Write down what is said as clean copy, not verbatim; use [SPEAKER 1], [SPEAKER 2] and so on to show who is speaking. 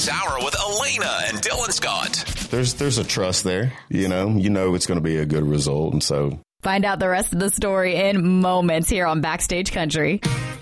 [SPEAKER 1] Hour with Elena and Dylan Scott.
[SPEAKER 2] There's a trust there, you know it's going to be a good result, and so
[SPEAKER 3] find out the rest of the story in moments here on Backstage Country.